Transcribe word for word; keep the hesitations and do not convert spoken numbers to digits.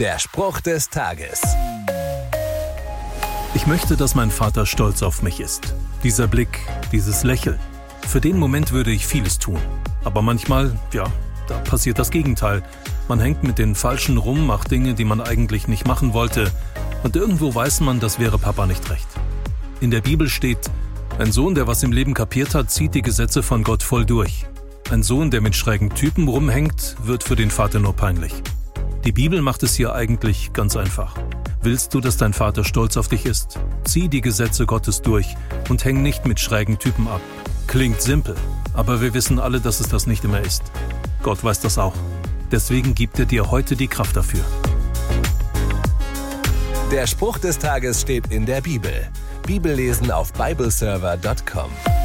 Der Spruch des Tages. Ich möchte, dass mein Vater stolz auf mich ist. Dieser Blick, dieses Lächeln. Für den Moment würde ich vieles tun. Aber manchmal, ja, da passiert das Gegenteil. Man hängt mit den Falschen rum, macht Dinge, die man eigentlich nicht machen wollte. Und irgendwo weiß man, das wäre Papa nicht recht. In der Bibel steht, ein Sohn, der was im Leben kapiert hat, zieht die Gesetze von Gott voll durch. Ein Sohn, der mit schrägen Typen rumhängt, wird für den Vater nur peinlich. Die Bibel macht es hier eigentlich ganz einfach. Willst du, dass dein Vater stolz auf dich ist? Zieh die Gesetze Gottes durch und häng nicht mit schrägen Typen ab. Klingt simpel, aber wir wissen alle, dass es das nicht immer ist. Gott weiß das auch. Deswegen gibt er dir heute die Kraft dafür. Der Spruch des Tages steht in der Bibel. Bibellesen auf bibleserver punkt com.